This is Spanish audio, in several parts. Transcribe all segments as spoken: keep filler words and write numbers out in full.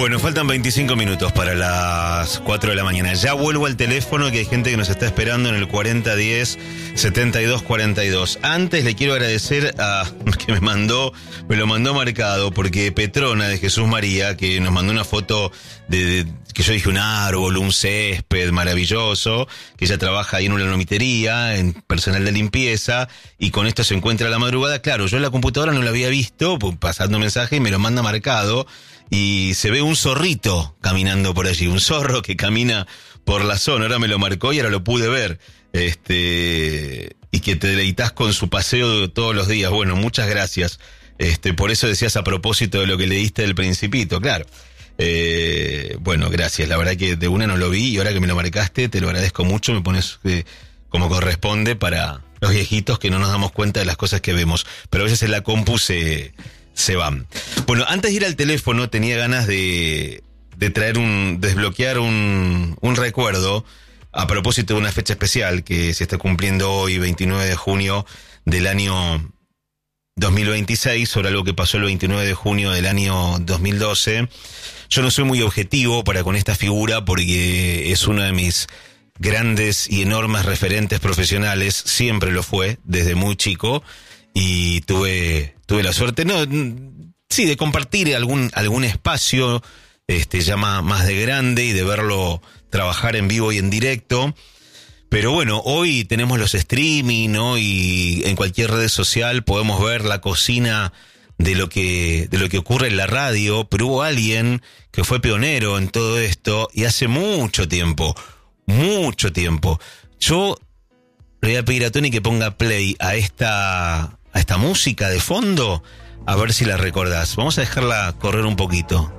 Bueno, faltan veinticinco minutos para las cuatro de la mañana. Ya vuelvo al teléfono, que hay gente que nos está esperando en el cuarenta diez setenta y dos cuarenta y dos. Antes le quiero agradecer a que me mandó, me lo mandó marcado, porque Petrona de Jesús María, que nos mandó una foto de, de que yo dije un árbol, un césped maravilloso, que ella trabaja ahí en una lomitería, en personal de limpieza, y con esto se encuentra a la madrugada. Claro, yo en la computadora no lo había visto, pasando mensaje, y me lo manda marcado, y se ve un zorrito caminando por allí, un zorro que camina por la zona. Ahora me lo marcó y ahora lo pude ver. Este, y que te deleitas con su paseo todos los días. Bueno, muchas gracias. Este, por eso decías a propósito de lo que leíste del Principito, claro. Eh, bueno, gracias. La verdad que de una no lo vi y ahora que me lo marcaste te lo agradezco mucho. Me pones eh, como corresponde para los viejitos que no nos damos cuenta de las cosas que vemos. Pero a veces en la compu se, se van. Bueno, antes de ir al teléfono tenía ganas de, de traer un, desbloquear un, un recuerdo a propósito de una fecha especial que se está cumpliendo hoy, veintinueve de junio del año dos mil veintiséis, sobre algo que pasó el veintinueve de junio del año dos mil doce. Yo no soy muy objetivo para con esta figura porque es uno de mis grandes y enormes referentes profesionales, siempre lo fue, desde muy chico, y tuve tuve la suerte, no, sí, de compartir algún algún espacio este ya más, más de grande y de verlo trabajar en vivo y en directo. Pero bueno, hoy tenemos los streaming, ¿no? Y en cualquier red social podemos ver la cocina de lo que de lo que ocurre en la radio, pero hubo alguien que fue pionero en todo esto y hace mucho tiempo, mucho tiempo. Yo le voy a pedir a Tony que ponga play a esta a esta música de fondo, a ver si la recordás. Vamos a dejarla correr un poquito.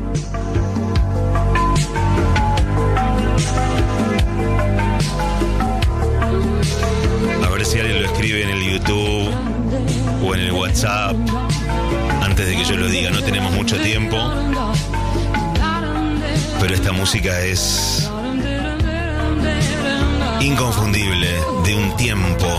Si alguien lo escribe en el YouTube o en el WhatsApp, antes de que yo lo diga, no tenemos mucho tiempo, pero esta música es inconfundible, de un tiempo,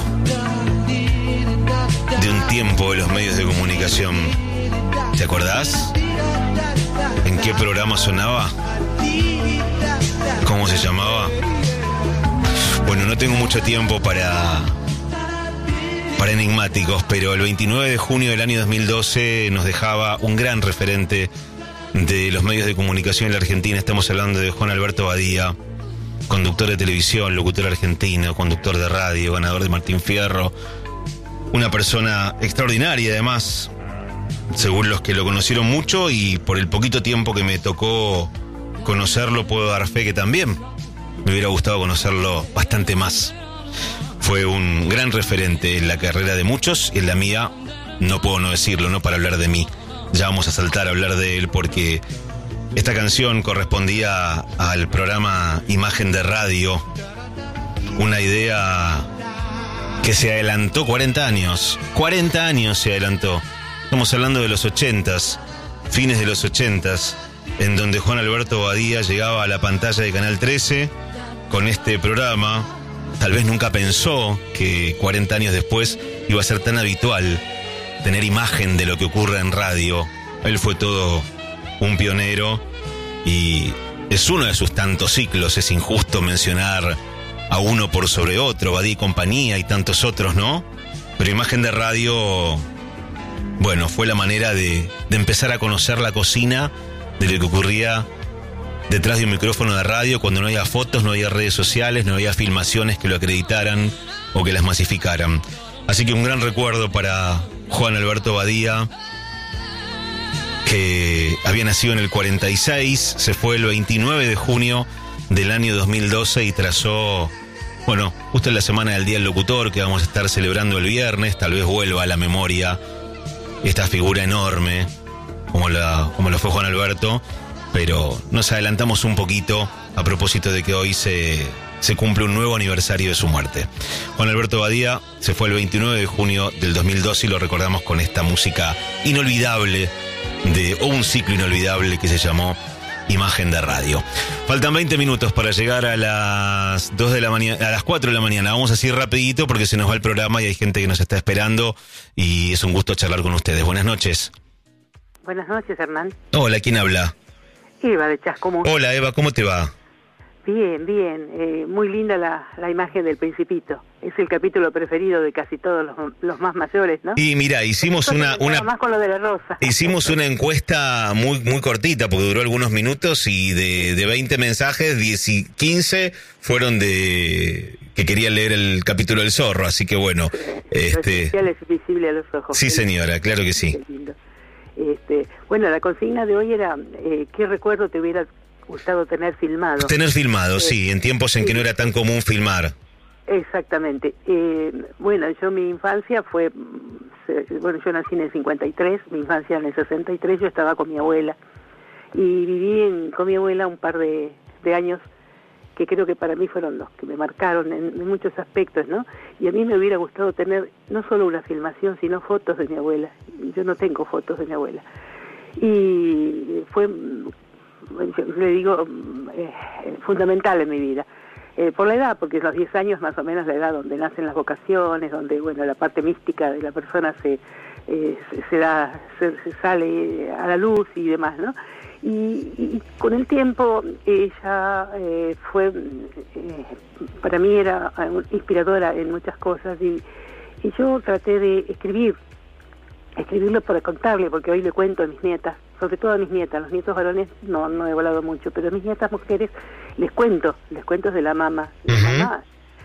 de un tiempo de los medios de comunicación. ¿Te acordás? ¿En qué programa sonaba? ¿Cómo se llamaba? Bueno, no tengo mucho tiempo para... para enigmáticos, pero el veintinueve de junio del año dos mil doce nos dejaba un gran referente de los medios de comunicación en la Argentina. Estamos hablando de Juan Alberto Badía, conductor de televisión, locutor argentino, conductor de radio, ganador de Martín Fierro, una persona extraordinaria además, según los que lo conocieron mucho, y por el poquito tiempo que me tocó conocerlo puedo dar fe que también me hubiera gustado conocerlo bastante más. Fue un gran referente en la carrera de muchos y en la mía, no puedo no decirlo, no para hablar de mí. Ya vamos a saltar a hablar de él porque esta canción correspondía al programa Imagen de Radio, una idea que se adelantó cuarenta años. cuarenta años se adelantó. Estamos hablando de los ochentas, fines de los ochentas, en donde Juan Alberto Badía llegaba a la pantalla de Canal trece con este programa. Tal vez nunca pensó que cuarenta años después iba a ser tan habitual tener imagen de lo que ocurre en radio. Él fue todo un pionero y es uno de sus tantos ciclos. Es injusto mencionar a uno por sobre otro, Badía y compañía y tantos otros, ¿no? Pero Imagen de Radio, bueno, fue la manera de, de empezar a conocer la cocina de lo que ocurría detrás de un micrófono de radio, cuando no había fotos, no había redes sociales, no había filmaciones que lo acreditaran o que las masificaran. Así que un gran recuerdo para Juan Alberto Badía, que había nacido en el cuarenta y seis, se fue el veintinueve de junio del año dos mil doce y trazó, bueno, justo en la semana del Día del Locutor, que vamos a estar celebrando el viernes. Tal vez vuelva a la memoria esta figura enorme, como, la, como lo fue Juan Alberto. Pero nos adelantamos un poquito a propósito de que hoy se, se cumple un nuevo aniversario de su muerte. Juan Alberto Badía se fue el veintinueve de junio del dos mil doce y lo recordamos con esta música inolvidable, de, o un ciclo inolvidable que se llamó Imagen de Radio. Faltan veinte minutos para llegar a las dos de la mañana, a las cuatro de la mañana. Vamos así rapidito porque se nos va el programa y hay gente que nos está esperando y es un gusto charlar con ustedes. Buenas noches. Buenas noches, Hernán. Hola, ¿quién habla? Eva de Chascomús. Hola Eva, ¿cómo te va? Bien, bien, eh, muy linda la, la imagen del Principito. Es el capítulo preferido de casi todos los, los más mayores, ¿no? Y mira, hicimos una, una más con lo de la rosa. Hicimos una encuesta muy muy cortita porque duró algunos minutos y de, de veinte mensajes, diez y quince fueron de que querían leer el capítulo del zorro, así que bueno, este es visible a los ojos. Sí, señora, claro que sí. Qué lindo. Este, bueno, la consigna de hoy era eh, ¿qué recuerdo te hubiera gustado tener filmado? Tener filmado, eh, sí, en tiempos en sí. que no era tan común filmar. Exactamente. Eh, bueno, yo mi infancia fue, bueno, yo nací en el cincuenta y tres, mi infancia en el sesenta y tres, yo estaba con mi abuela y viví en, con mi abuela un par de, de años que creo que para mí fueron los que me marcaron en, en muchos aspectos, ¿no? Y a mí me hubiera gustado tener no solo una filmación, sino fotos de mi abuela. Yo no tengo fotos de mi abuela. Y fue, yo le digo, eh, fundamental en mi vida. Eh, por la edad, porque los diez años más o menos la edad donde nacen las vocaciones, donde, bueno, la parte mística de la persona se, eh, se, se da, se, se sale a la luz y demás, ¿no? Y, y con el tiempo ella eh, fue, eh, para mí era inspiradora en muchas cosas y, y yo traté de escribir, escribirlo para contarle, porque hoy le cuento a mis nietas, sobre todo a mis nietas, los nietos varones no, no he volado mucho, pero a mis nietas mujeres les cuento, les cuento de la mamá, la uh-huh. mamá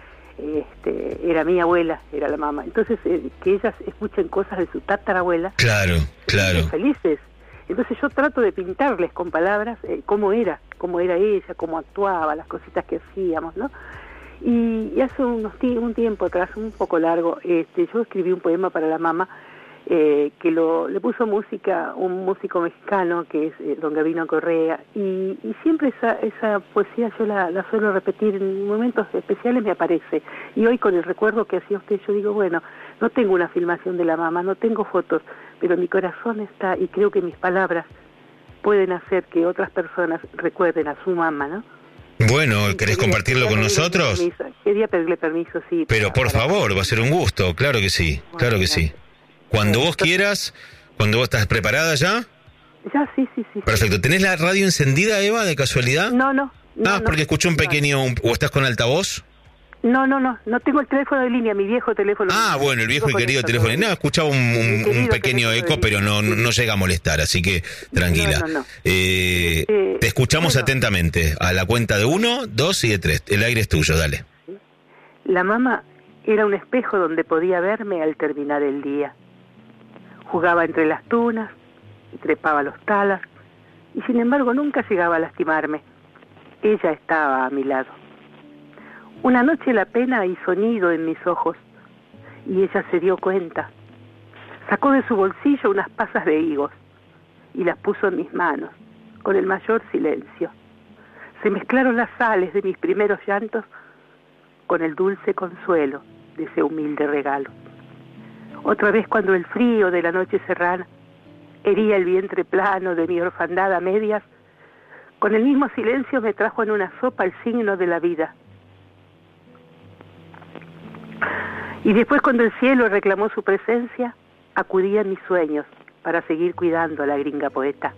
este, era mi abuela, era la mamá, entonces eh, que ellas escuchen cosas de su tatarabuela, claro, claro, felices. Entonces yo trato de pintarles con palabras eh, cómo era, cómo era ella, cómo actuaba, las cositas que hacíamos, ¿no? Y, y hace unos t- un tiempo atrás, un poco largo, este, yo escribí un poema para la mamá eh, que lo le puso música un músico mexicano que es eh, don Gabino Correa y, y siempre esa, esa poesía yo la, la suelo repetir en momentos especiales, me aparece. Y hoy con el recuerdo que hacía usted yo digo, bueno, no tengo una filmación de la mamá, no tengo fotos, pero mi corazón está y creo que mis palabras pueden hacer que otras personas recuerden a su mamá, ¿no? Bueno, ¿querés compartirlo con nosotros? Permiso. Quería pedirle permiso, sí. Pero para, por para... favor, va a ser un gusto, claro que sí, bueno, claro que sí. Cuando vos quieras, cuando vos estás preparada ya. Ya, sí, sí, sí. Perfecto. ¿Tenés la radio encendida, Eva, de casualidad? No, no. no ah, porque no, escuché un pequeño, un, ¿o estás con altavoz? No, no, no, no tengo el teléfono de línea, mi viejo teléfono. Ah, bueno, el viejo y querido teléfono. No, escuchaba un, un, un pequeño eco, pero no, no llega a molestar, así que tranquila. No, no, no. Eh, eh, te escuchamos bueno. atentamente. A la cuenta de uno, dos y de tres. El aire es tuyo, dale. La mamá era un espejo donde podía verme al terminar el día. Jugaba entre las tunas y trepaba los talas, y sin embargo nunca llegaba a lastimarme. Ella estaba a mi lado. Una noche la pena hizo nido en mis ojos y ella se dio cuenta. Sacó de su bolsillo unas pasas de higos y las puso en mis manos con el mayor silencio. Se mezclaron las sales de mis primeros llantos con el dulce consuelo de ese humilde regalo. Otra vez cuando el frío de la noche serrana hería el vientre plano de mi orfandad a medias, con el mismo silencio me trajo en una sopa el signo de la vida. Y después cuando el cielo reclamó su presencia, acudí a mis sueños para seguir cuidando a la gringa poeta.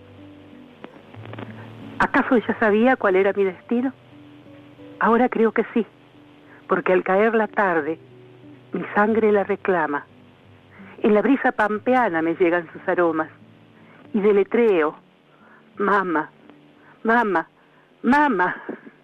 ¿Acaso ella sabía cuál era mi destino? Ahora creo que sí, porque al caer la tarde, mi sangre la reclama. En la brisa pampeana me llegan sus aromas, y deletreo, mama, mama, mama.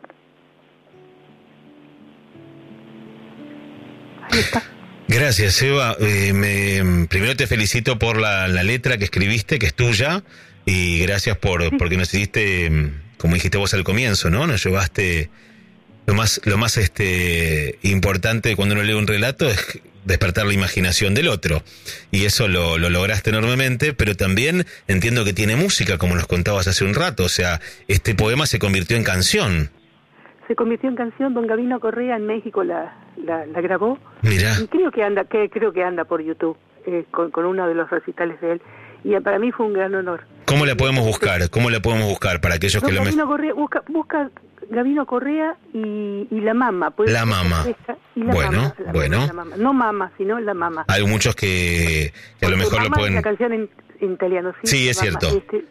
Ahí está. Gracias, Eva. Eh, me, primero te felicito por la, la letra que escribiste, que es tuya, y gracias por sí. porque nos hiciste, como dijiste vos al comienzo, ¿no? Nos llevaste lo más, lo más este importante cuando uno lee un relato es despertar la imaginación del otro, y eso lo, lo lograste enormemente, pero también entiendo que tiene música, como nos contabas hace un rato, o sea, este poema se convirtió en canción. Se convirtió en canción, don Gabino Correa en México la, la, la grabó. Mirá. Y creo que anda, que creo que anda por YouTube eh, con, con uno de los recitales de él. Y para mí fue un gran honor. ¿Cómo la podemos buscar? ¿Cómo la podemos buscar para aquellos don que Gabino lo me... Correa, busca, busca Gabino Correa y, y la mama. La mama. Y la bueno, mama, la bueno. Mama, la mama. No mama, sino la mama. Hay muchos que, que a lo mejor mama lo pueden... Es la canción en, en italiano. Sí, sí, es mama. cierto. Este,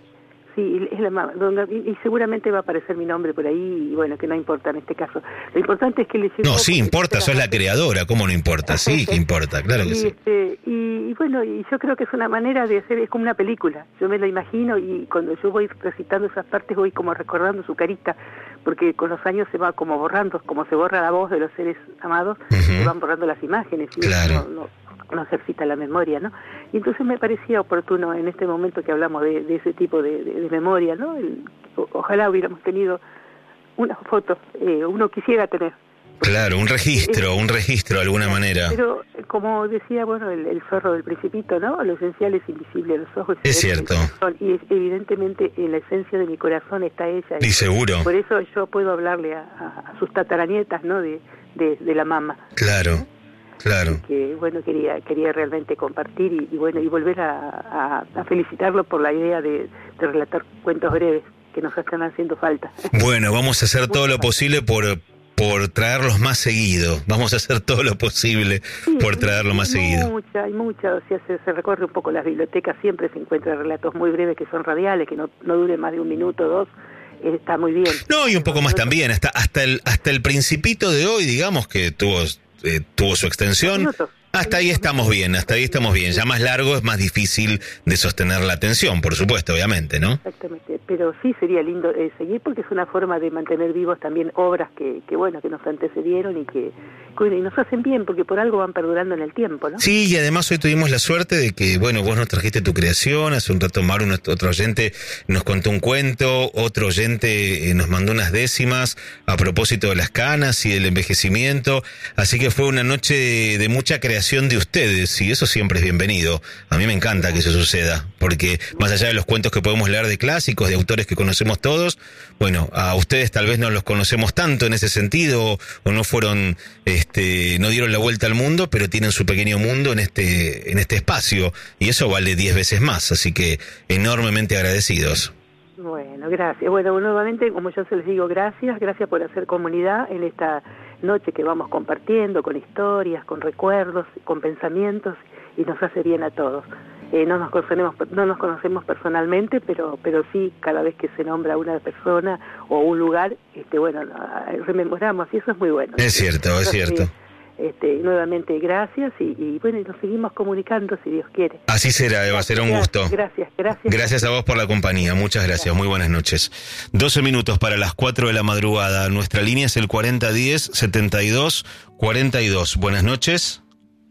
Sí, es la mamá, y, y seguramente va a aparecer mi nombre por ahí, y bueno, que no importa en este caso. Lo importante es que le llegó... No, sí importa, sos la creadora, ¿cómo no importa? Sí, que importa, claro que y, sí. Este, y, y bueno, y yo creo que es una manera de hacer, es como una película, yo me lo imagino, y cuando yo voy recitando esas partes voy como recordando su carita, porque con los años se va como borrando, como se borra la voz de los seres amados, uh-huh. se van borrando las imágenes, y claro. no, no, no ejercita la memoria, ¿no? Y entonces me parecía oportuno en este momento que hablamos de, de ese tipo de, de, de memoria, ¿no? El, o, ojalá hubiéramos tenido una foto, eh, uno quisiera tener. Claro, un registro, un registro de alguna manera. Pero como decía, bueno, el, el zorro del Principito, ¿no? Lo esencial es invisible a los ojos. Es cierto. Y es, evidentemente en la esencia de mi corazón está ella. Y seguro. Por eso yo puedo hablarle a, a, a sus tataranietas, ¿no? De, de, de la mama. Claro. ¿Eh? Claro. Que bueno, quería quería realmente compartir y, y bueno, y volver a, a, a felicitarlo por la idea de, de relatar cuentos breves que nos están haciendo falta. Bueno, vamos a hacer todo lo posible por por traerlos más seguido. Vamos a hacer todo lo posible sí, por traerlos más hay seguido. Mucha, hay mucha, o sea, se, se recorre un poco las bibliotecas, siempre se encuentran relatos muy breves que son radiales, que no, no duren más de un minuto o dos. Está muy bien. No, y un poco más también, hasta hasta el hasta el Principito de hoy, digamos, que tuvo eh, tuvo su extensión. Hasta ahí estamos bien, hasta ahí estamos bien. Ya más largo es más difícil de sostener la atención, por supuesto, obviamente, ¿no? Exactamente, pero sí sería lindo eh, seguir porque es una forma de mantener vivos también obras que, que bueno, que nos antecedieron y que y nos hacen bien porque por algo van perdurando en el tiempo, ¿no? Sí, y además hoy tuvimos la suerte de que, bueno, vos nos trajiste tu creación, hace un rato Maru, otro oyente, nos contó un cuento, otro oyente eh, nos mandó unas décimas a propósito de las canas y del envejecimiento, así que fue una noche de, de mucha creación de ustedes, y eso siempre es bienvenido. A mí me encanta que eso suceda, porque más allá de los cuentos que podemos leer de clásicos, de autores que conocemos todos, bueno, a ustedes tal vez no los conocemos tanto en ese sentido, o no fueron, este, no dieron la vuelta al mundo, pero tienen su pequeño mundo en este, en este espacio, y eso vale diez veces más, así que enormemente agradecidos. Bueno, gracias. Bueno, nuevamente, como yo se les digo, gracias, gracias por hacer comunidad en esta noche que vamos compartiendo, con historias, con recuerdos, con pensamientos, y nos hace bien a todos. Eh, no nos conocemos, no nos conocemos personalmente, pero pero sí, cada vez que se nombra una persona o un lugar, este bueno, rememoramos, y eso es muy bueno. Es cierto, es Entonces, cierto. Este, nuevamente gracias y, y bueno, nos seguimos comunicando si Dios quiere. Así será, Eva, será un gusto. Gracias, gracias. Gracias a vos por la compañía, muchas gracias, gracias. Muy buenas noches. doce minutos para las cuatro de la madrugada, nuestra línea es el cuarenta diez setenta y dos cuarenta y dos. Buenas noches.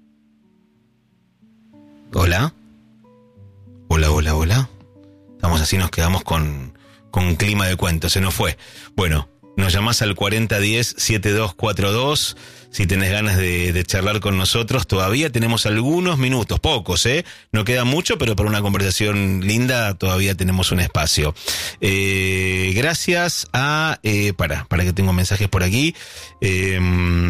Hola. Hola, hola, hola. Estamos así, nos quedamos con, con un clima de cuento, se nos fue. Bueno, nos llamás al cuarenta diez setenta y dos cuarenta y dos. Si tenés ganas de, de charlar con nosotros, todavía tenemos algunos minutos, pocos, ¿eh? No queda mucho, pero para una conversación linda todavía tenemos un espacio. Eh, gracias a... Eh, para, para que tengo mensajes por aquí. Eh,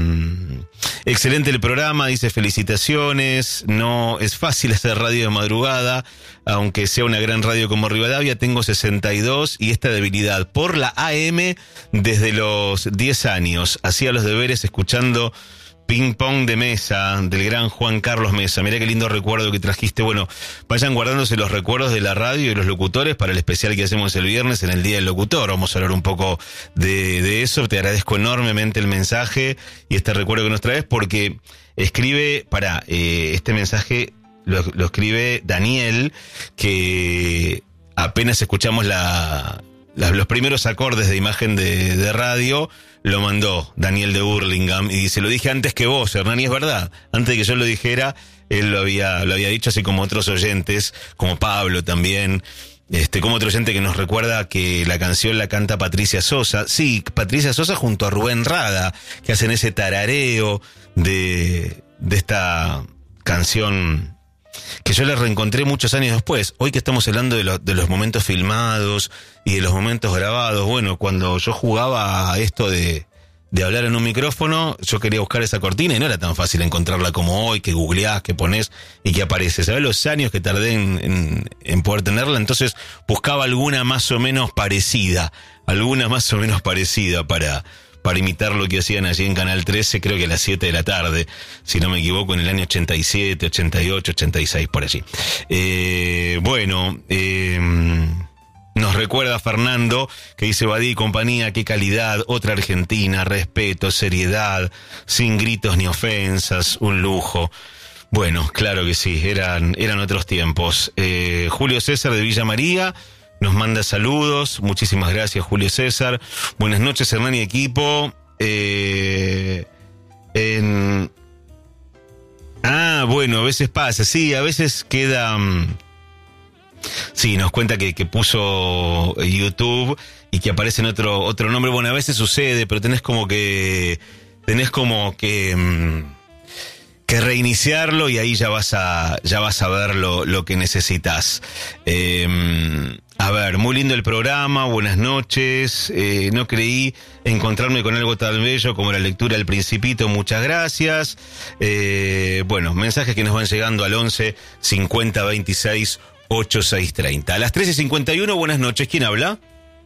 excelente el programa, dice felicitaciones. No es fácil hacer radio de madrugada, aunque sea una gran radio como Rivadavia. Tengo sesenta y dos y esta debilidad por la A M desde los diez años. Hacía los deberes escuchando Ping Pong de Mesa, del gran Juan Carlos Mesa. Mirá qué lindo recuerdo que trajiste. Bueno, vayan guardándose los recuerdos de la radio y los locutores para el especial que hacemos el viernes en el Día del Locutor. Vamos a hablar un poco de, de eso. Te agradezco enormemente el mensaje y este recuerdo que nos traes, porque escribe, para eh, este mensaje lo, lo escribe Daniel, que apenas escuchamos la... los primeros acordes de imagen de, de radio, lo mandó Daniel de Burlingame y dice, lo dije antes que vos, Hernán, y es verdad, antes de que yo lo dijera, él lo había, lo había dicho, así como otros oyentes, como Pablo también, este, como otro oyente que nos recuerda que la canción la canta Patricia Sosa, sí, Patricia Sosa junto a Rubén Rada, que hacen ese tarareo de, de esta canción que yo la reencontré muchos años después. Hoy que estamos hablando de, lo, de los momentos filmados y de los momentos grabados, bueno, cuando yo jugaba a esto de, de hablar en un micrófono, yo quería buscar esa cortina y no era tan fácil encontrarla como hoy, que googleás, que ponés y que aparece. ¿Sabés los años que tardé en, en, en poder tenerla? Entonces buscaba alguna más o menos parecida, alguna más o menos parecida para... para imitar lo que hacían allí en Canal trece, creo que a las siete de la tarde, si no me equivoco, en el año ochenta y siete, ochenta y ocho, ochenta y seis, por allí. Eh, bueno, eh, Nos recuerda Fernando, que dice Badía y compañía, qué calidad, otra Argentina, respeto, seriedad, sin gritos ni ofensas, un lujo. Bueno, claro que sí, eran, eran otros tiempos. Eh, Julio César de Villa María nos manda saludos, muchísimas gracias Julio César. Buenas noches Hernán y equipo. Eh, en... Ah, bueno, a veces pasa, sí, a veces queda... Sí, nos cuenta que, que puso YouTube y que aparece en otro, otro nombre. Bueno, a veces sucede, pero tenés como que... Tenés como que... que reiniciarlo y ahí ya vas a ya vas a ver lo, lo que necesitas. Eh, a ver, muy lindo el programa, buenas noches. Eh, no creí encontrarme con algo tan bello como la lectura del Principito, muchas gracias. Eh, bueno, mensajes que nos van llegando al once cincuenta veintiséis ochenta y seis treinta. A las trece cincuenta y uno, buenas noches. ¿Quién habla?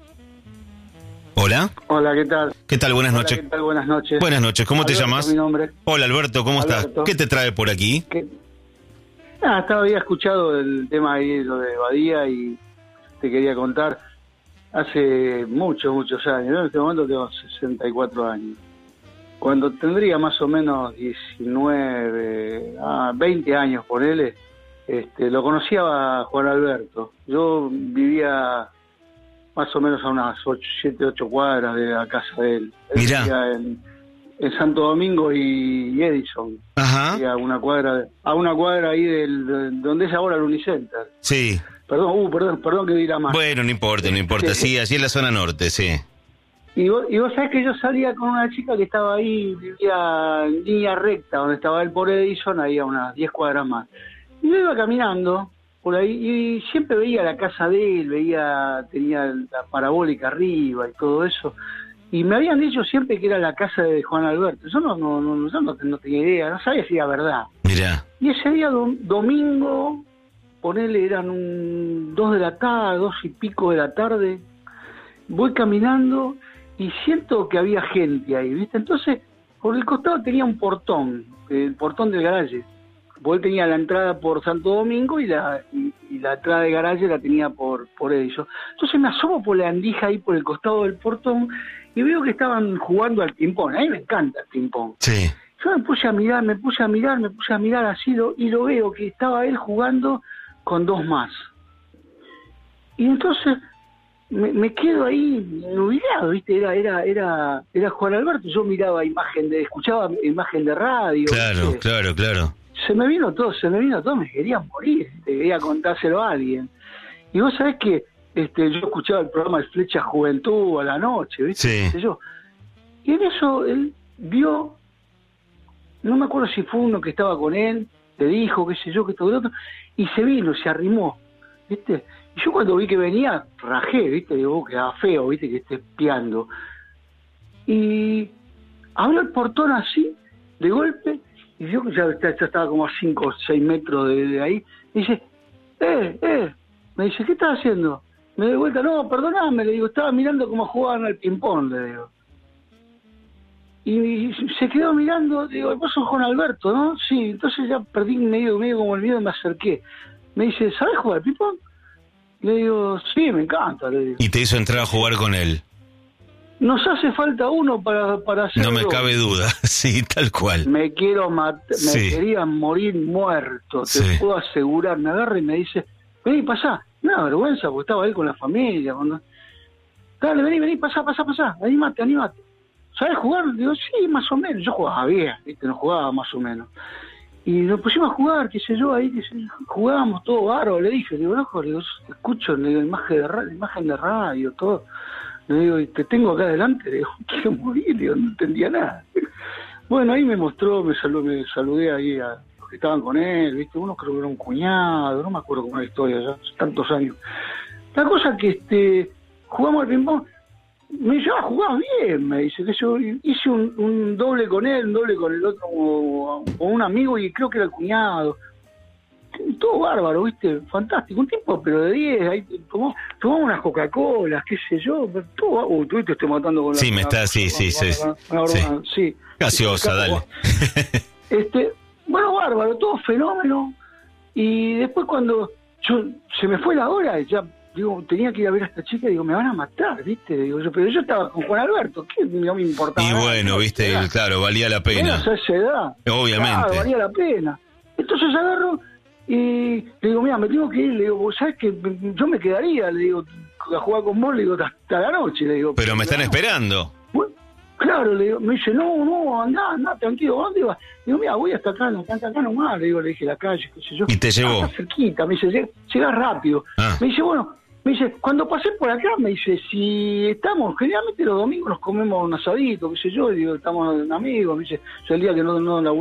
Hola. Hola, ¿qué tal? ¿Qué tal? Buenas Hola, noches. ¿qué tal? Buenas noches. Buenas noches, ¿cómo Alberto, te llamas? Mi nombre. Hola Alberto, ¿cómo Alberto. estás? ¿Qué te trae por aquí? ¿Qué? Ah, estaba había escuchado el tema ahí, lo de Badía, y te quería contar. Hace muchos, muchos años, ¿no? En este momento tengo sesenta y cuatro años. Cuando tendría más o menos diecinueve, ah, veinte años, ponele, este, lo conocía a Juan Alberto. Yo vivía más o menos a unas siete, ocho cuadras de la casa de él. Él Mirá. vivía en, en Santo Domingo y, y Edison. Ajá. A una cuadra, a una cuadra ahí del, de, donde es ahora el Unicenter. Sí. Perdón, uh, perdón, perdón que dirá más. Bueno, no importa, no importa. Sí, allí en la zona norte, sí. Y vos, y vos sabés que yo salía con una chica que estaba ahí, vivía en línea recta, donde estaba él por Edison, ahí a unas diez cuadras más. Y yo iba caminando por ahí y siempre veía la casa de él, veía, tenía la parabólica arriba y todo eso. Y me habían dicho siempre que era la casa de Juan Alberto. Yo no, no, no, yo no, no tenía idea, no sabía si era verdad. Mirá. Y ese día, dom- domingo, ponele, eran un dos de la tarde, dos y pico de la tarde, voy caminando y siento que había gente ahí, ¿viste? Entonces, por el costado tenía un portón, el portón del garaje. Porque él tenía la entrada por Santo Domingo y la y, y la entrada de garaje la tenía por, por Edison. Entonces me asomo por la andija ahí por el costado del portón y veo que estaban jugando al ping-pong. A mí me encanta el ping-pong. Sí. Yo me puse a mirar, me puse a mirar, me puse a mirar así lo, y lo veo que estaba él jugando con dos más. Y entonces me, me quedo ahí nubilado, ¿viste? Era, era, era, era Juan Alberto. Yo miraba imagen de, escuchaba imagen de radio. Claro, ¿viste? claro, claro. Se me vino todo, se me vino todo, me quería morir, te quería contárselo a alguien. Y vos sabés que este, yo escuchaba el programa de Flecha Juventud a la noche, ¿viste? Sí. ¿Qué sé yo? Y en eso él vio, no me acuerdo si fue uno que estaba con él, le dijo, qué sé yo, que todo lo otro, y se vino, se arrimó, ¿viste? Y yo cuando vi que venía, rajé, ¿viste? Digo, oh, quedaba feo, ¿viste? Que esté espiando. Y abrió el portón así, de golpe, y yo ya, ya estaba como a cinco o seis metros de, de ahí, y dice, eh, eh, me dice, ¿qué estás haciendo? Me doy vuelta, no, perdoname, le digo, estaba mirando cómo jugaban al ping-pong, le digo. Y se quedó mirando, digo, vos sos Juan Alberto, ¿no? Sí, entonces ya perdí medio, medio como el miedo y me acerqué. Me dice, ¿sabés jugar al ping-pong? Le digo, sí, me encanta, le digo. Y te hizo entrar a jugar con él. Nos hace falta uno para, para hacerlo. No me cabe duda, sí, tal cual. Me quiero matar, me Sí. quería morir muerto, te Sí. puedo asegurar. Me agarra y me dice, vení, pasá. Me da vergüenza porque estaba él con la familia. Cuando... Dale, vení, vení, pasá, pasá, pasá. Animate, animate. ¿Sabés jugar? Digo, sí, más o menos. Yo jugaba bien, ¿viste? No jugaba más o menos. Y nos pusimos a jugar, qué sé yo, ahí, qué sé yo, jugábamos todo bárbaro. Le dije, le digo, no, le digo, escucho le digo, imagen de radio, imagen de radio, todo. Le digo, y te tengo acá adelante, le digo, quiero morir, le digo, no entendía nada. Bueno, ahí me mostró, me, salud, me saludé ahí a los que estaban con él, ¿viste? Uno creo que era un cuñado, no me acuerdo cómo era la historia, ya hace tantos años. La cosa que este jugamos al ping-pong, me dice, ah, jugás bien, me dice, que yo hice un, un doble con él, un doble con el otro, con un amigo, y creo que era el cuñado. Todo bárbaro, ¿viste? Fantástico, un tiempo, pero de diez, ahí tomamos, tomamos unas Coca-Colas, qué sé yo, pero todo, uh, tú te estoy matando con la... Sí, me está, sí, sí, sí. Sí. Gaseosa, dale. Este, bueno, bárbaro, todo fenómeno. Y después cuando yo se me fue la hora, ya digo, tenía que ir a ver a esta chica, digo, me van a matar, ¿viste? Digo, yo, pero yo estaba con Juan Alberto, ¿qué no me importaba? Y nada, bueno, ¿no? viste, el, claro, valía la pena. Menos a esa edad. Obviamente. Claro, valía la pena. Entonces agarro y le digo, mira, me tengo que ir, le digo, vos sabés que yo me quedaría, le digo, a jugar con vos, le digo, hasta la noche, le digo. Pero me están esperando. Bueno, claro, le digo, me dice, no, no, andá, andá, tranquilo, ¿dónde vas? Le digo, mira, voy hasta acá, hasta acá nomás, le digo, le dije, la calle, qué sé yo. Y te llevó. Ah, está cerquita, me dice, llegás rápido. Ah. Me dice, bueno, me dice, cuando pasé por acá, me dice, si estamos, generalmente los domingos nos comemos un asadito, qué sé yo, y digo, estamos amigos, me dice, yo el día que no, no